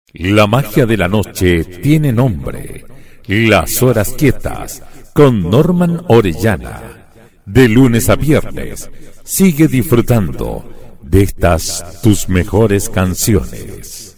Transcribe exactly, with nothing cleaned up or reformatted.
La magia de la noche tiene nombre. Las horas quietas con Norman Orellana. De lunes a viernes, sigue disfrutando de estas tus mejores canciones.